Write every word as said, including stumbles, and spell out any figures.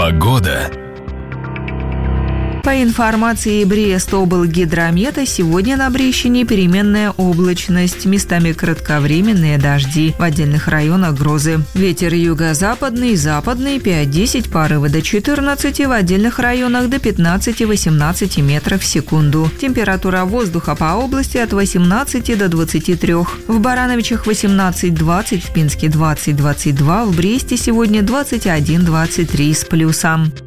Погода. По информации Брест-облгидромета, сегодня на Брещине переменная облачность, местами кратковременные дожди, в отдельных районах грозы. Ветер юго-западный, западный пять-десять, порывы до четырнадцати, в отдельных районах до пятнадцати-восемнадцати метров в секунду. Температура воздуха по области от восемнадцати до двадцати трёх. В Барановичах восемнадцать-двадцать, в Пинске двадцать-двадцать два, в Бресте сегодня двадцать один-двадцать три с плюсом.